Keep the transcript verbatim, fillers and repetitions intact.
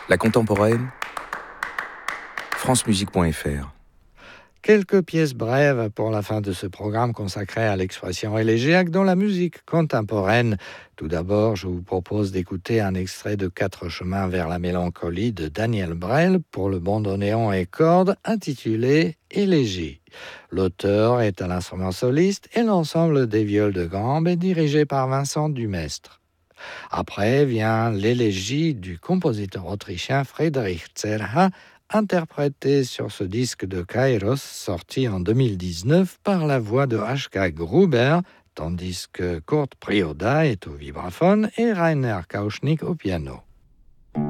La contemporaine, francemusique point f r. Quelques pièces brèves pour la fin de ce programme consacré à l'expression élégiaque dans la musique contemporaine. Tout d'abord, je vous propose d'écouter un extrait de Quatre chemins vers la mélancolie de Daniel Brel pour le bandoneon et cordes intitulé Élégie. L'auteur est à l'instrument soliste et l'ensemble des viols de gambe est dirigé par Vincent Dumestre. Après vient l'élégie du compositeur autrichien Friedrich Cerha, interprété sur ce disque de Kairos sorti en deux mille dix-neuf par la voix de H K Gruber, tandis que Kurt Prioda est au vibraphone et Rainer Kauschnick au piano.